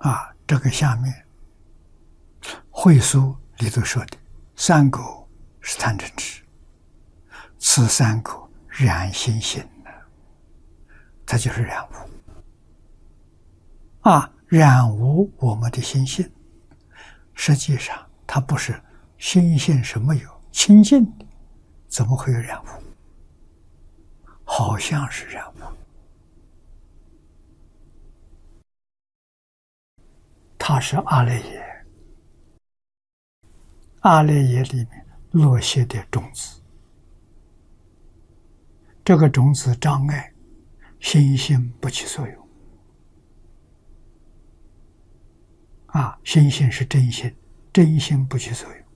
这个下面会书里头说的三狗是贪嗔痴，此三狗染心性呢，它就是染污染污我们的心性。实际上它不是心性是没有清净的，怎么会有染污？好像是染污。它是阿赖耶，阿赖耶里面落下的种子，这个种子障碍心性不起作用。心性是真心，真心不起作用，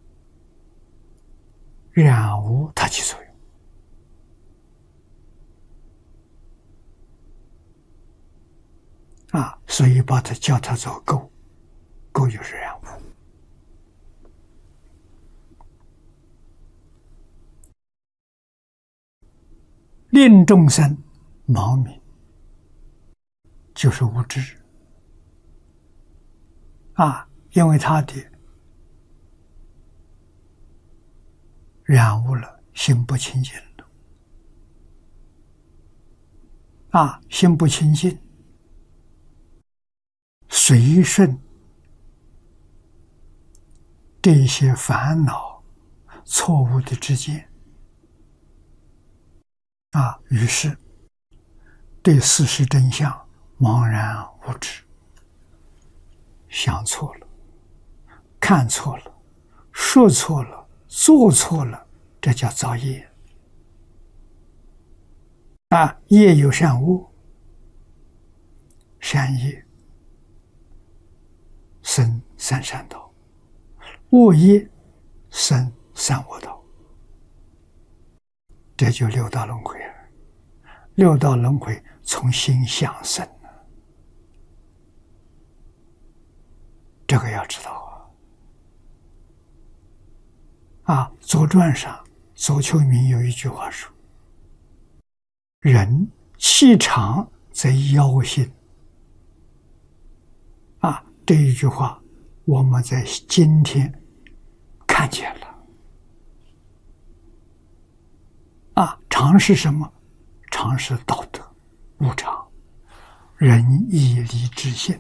染污它起作用。所以把它叫它做垢，垢就是染污。令众生盲迷，就是无知。因为他的染污了，心不清净了。心不清净，随顺这些烦恼、错误的知见，于是对事实真相茫然无知，想错了，看错了，说错了，做错了，这叫造业。业有善恶，善业生三善道，恶业生三恶道，这就六道轮回。六道轮回从心想生，这个要知道左传上左丘明有一句话说：人气长则妖性。这一句话我们在今天看见了。常是什么？常是道德无常，仁义礼智信。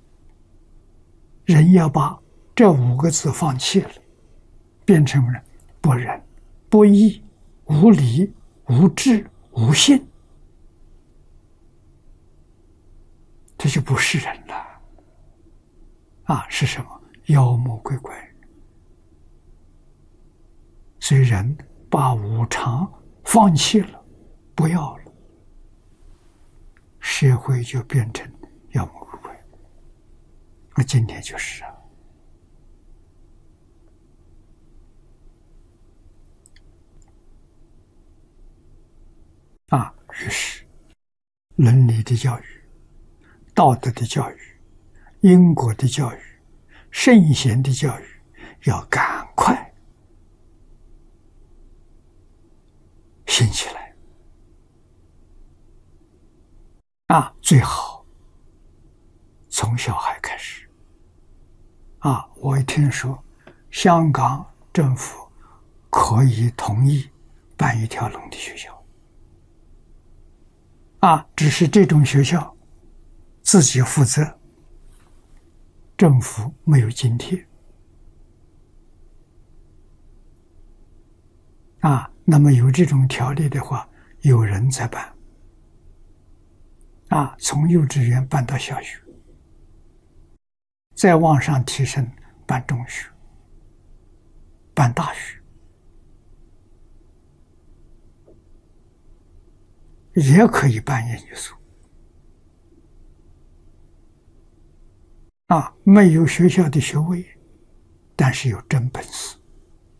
人要把这五个字放弃了，变成了不仁、不义、无礼、无智、无信，这就不是人了。是什么？妖魔鬼怪。所以人把无常放弃了，不要了，社会就变成妖魔鬼怪。今天就是于是伦理的教育、道德的教育、因果的教育、圣贤的教育，要赶快兴起来。最好从小孩开始。我一听说香港政府可以同意办一条龙的学校。只是这种学校自己负责，政府没有津贴。那么有这种条例的话，有人在办。从幼稚园办到小学，再往上提升，办中学，办大学，也可以办研究所。没有学校的学位，但是有真本事。